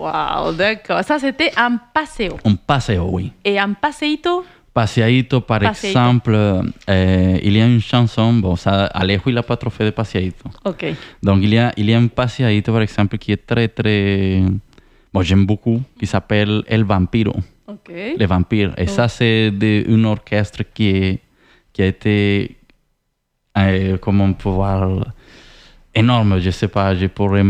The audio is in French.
Wow, d'accord. Ça, c'était un paseo. Un paseo, oui. Et un paseíto? Paseadito, par Paseíto. exemple, il y a une chanson, bon, ça, Alejo, il n'a pas trop fait de paseadito. Ok. Donc, il y a un paseadito, par exemple, qui est très, très... Bon, j'aime beaucoup, qui s'appelle El Vampiro. Ok. Les vampires. Et ça, c'est un orchestre qui a été, comment on peut voir, énorme. Je ne sais pas, je pourrais